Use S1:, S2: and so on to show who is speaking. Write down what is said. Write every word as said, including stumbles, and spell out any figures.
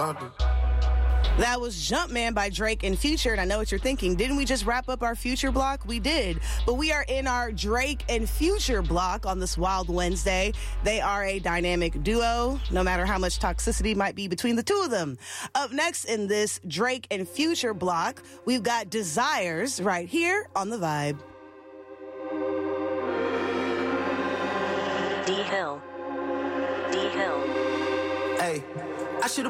S1: That was Jumpman by Drake and Future, and I know what you're thinking. Didn't we just wrap up our Future block? We did, but we are in our Drake and Future block on this Wild Wednesday. They are a dynamic duo, no matter how much toxicity might be between the two of them. Up next in this Drake and Future block, we've got Desires right here on The Vibe.
S2: D Hill. D Hill.
S3: Hey, I should have